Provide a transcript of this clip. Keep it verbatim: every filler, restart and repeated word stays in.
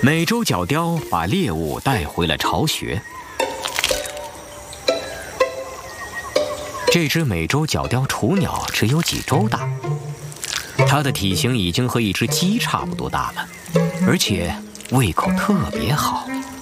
美洲角雕把猎物带回了巢穴。这只美洲角雕雏鸟只有几周大，它的体型已经和一只鸡差不多大了，而且胃口特别好。